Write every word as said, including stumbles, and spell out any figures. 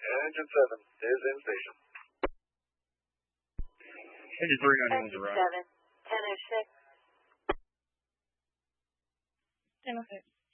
Engine seven is in station. Engine three on Engine seven, ten oh six. ten oh six.